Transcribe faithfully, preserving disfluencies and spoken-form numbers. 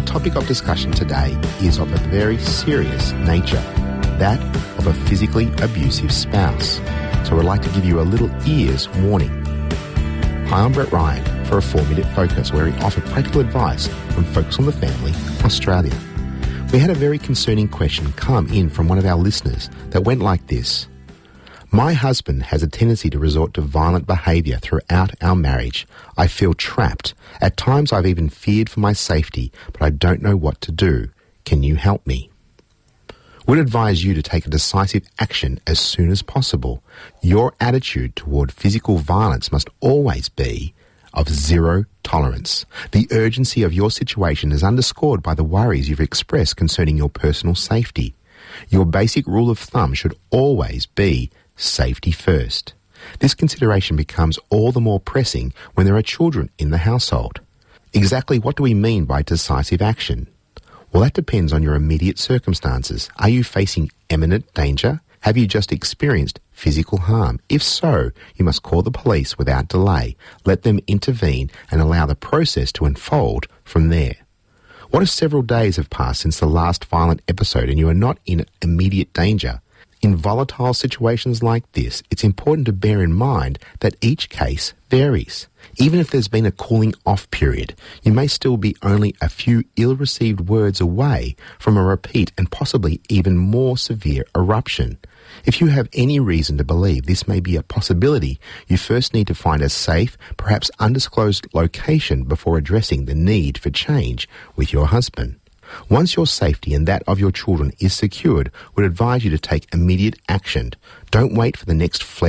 topic of discussion today is of a very serious nature, that of a physically abusive spouse. So I'd like to give you a little ears warning. Hi, I'm Brett Ryan for a four-minute focus where we offer practical advice from Focus on the Family, Australia. We had a very concerning question come in from one of our listeners that went like this. My husband has a tendency to resort to violent behaviour throughout our marriage. I feel trapped. At times I've even feared for my safety, but I don't know what to do. Can you help me? Would advise you to take a decisive action as soon as possible. Your attitude toward physical violence must always be of zero tolerance. The urgency of your situation is underscored by the worries you've expressed concerning your personal safety. Your basic rule of thumb should always be safety first. This consideration becomes all the more pressing when there are children in the household. Exactly what do we mean by decisive action? Well, that depends on your immediate circumstances. Are you facing imminent danger? Have you just experienced physical harm? If so, you must call the police without delay. Let them intervene and allow the process to unfold from there. What if several days have passed since the last violent episode and you are not in immediate danger? In volatile situations like this, it's important to bear in mind that each case varies. Even if there's been a cooling off period, you may still be only a few ill-received words away from a repeat and possibly even more severe eruption. If you have any reason to believe this may be a possibility, you first need to find a safe, perhaps undisclosed location before addressing the need for change with your husband. Once your safety and that of your children is secured, would advise you to take immediate action. Don't wait for the next flare